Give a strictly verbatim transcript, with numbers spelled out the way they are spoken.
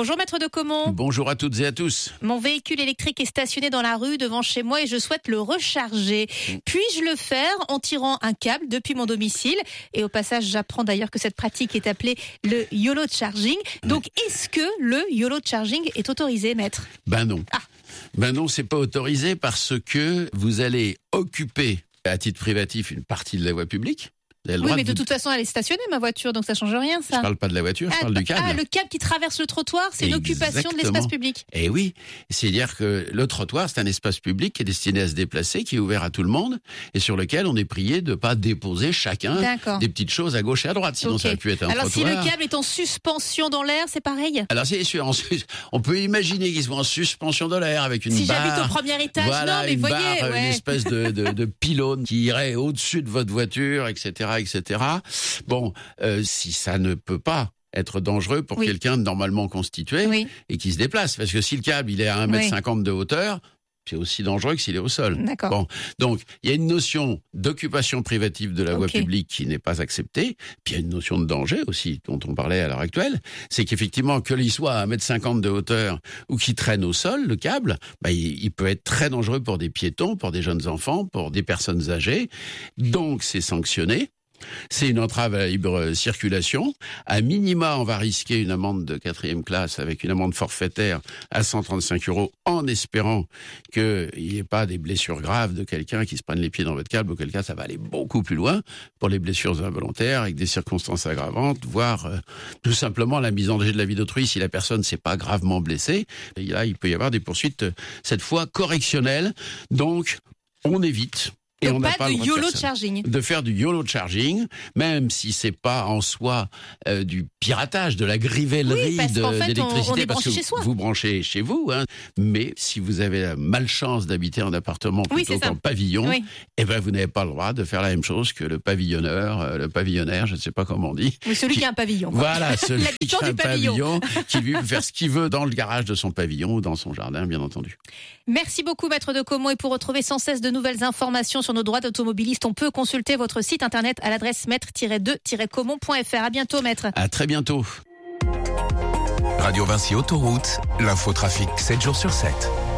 Bonjour maître de Caumont. Bonjour à toutes et à tous. Mon véhicule électrique est stationné dans la rue devant chez moi et je souhaite le recharger. Puis-je le faire en tirant un câble depuis mon domicile? Et au passage, j'apprends d'ailleurs que cette pratique est appelée le YOLO charging. Donc, est-ce que le YOLO charging est autorisé, maître? Ben non. Ah. Ben non, c'est pas autorisé parce que vous allez occuper à titre privatif une partie de la voie publique. Oui, mais de, de toute façon, elle est stationnée, ma voiture, donc ça change rien, ça. Je parle pas de la voiture, je ah, parle du câble. Ah, le câble qui traverse le trottoir, c'est une occupation de l'espace public. Eh oui, c'est-à-dire que le trottoir, c'est un espace public qui est destiné à se déplacer, qui est ouvert à tout le monde, et sur lequel on est prié de pas déposer chacun D'accord. des petites choses à gauche et à droite, sinon okay. ça aurait pu être un Alors trottoir. Alors si le câble est en suspension dans l'air, c'est pareil? Alors c'est sûr, on peut imaginer qu'il soit en suspension dans l'air avec une si barre. Si j'habite au premier étage, voilà, non, mais une voyez, barre, ouais. une espèce de, de, de pylône qui irait au-dessus de votre voiture, et cetera, et cetera. Bon, euh, si ça ne peut pas être dangereux pour oui. quelqu'un de normalement constitué oui. et qui se déplace. Parce que si le câble il est à un mètre cinquante oui. de hauteur, c'est aussi dangereux que s'il est au sol. D'accord. Bon, donc il y a une notion d'occupation privative de la okay. voie publique qui n'est pas acceptée. Puis il y a une notion de danger aussi dont on parlait à l'heure actuelle. C'est qu'effectivement, que l'il soit à un mètre cinquante de hauteur ou qu'il traîne au sol, le câble, bah, il, il peut être très dangereux pour des piétons, pour des jeunes enfants, pour des personnes âgées. Donc c'est sanctionné. C'est une entrave à la libre circulation. À minima, on va risquer une amende de quatrième classe avec une amende forfaitaire à cent trente-cinq euros en espérant qu'il n'y ait pas des blessures graves de quelqu'un qui se prenne les pieds dans votre câble, auquel cas ça va aller beaucoup plus loin pour les blessures involontaires avec des circonstances aggravantes, voire euh, tout simplement la mise en danger de la vie d'autrui si la personne ne s'est pas gravement blessée. Et là, il peut y avoir des poursuites, cette fois correctionnelles. Donc, on évite. Et Donc on pas, pas de YOLO de charging. De faire du YOLO charging, même si c'est pas en soi euh, du piratage, de la grivellerie oui, d'électricité, on, on est parce que chez soi. vous branchez chez vous. Hein, mais si vous avez la malchance d'habiter en appartement plutôt oui, qu'en pavillon, oui. eh ben vous n'avez pas le droit de faire la même chose que le pavillonneur, euh, le pavillonnaire, je ne sais pas comment on dit. Oui, celui qui, qui a un pavillon. Quoi. Voilà, celui qui a un pavillon, pavillon qui lui peut faire ce qu'il veut dans le garage de son pavillon ou dans son jardin, bien entendu. Merci beaucoup, maître de Caumont. Et pour retrouver sans cesse de nouvelles informations sur nos droits d'automobiliste, on peut consulter votre site internet à l'adresse maître tiret deux tiret caumont point f r. À bientôt, maître. À très bientôt. Radio Vinci Autoroute, l'infotrafic sept jours sur sept.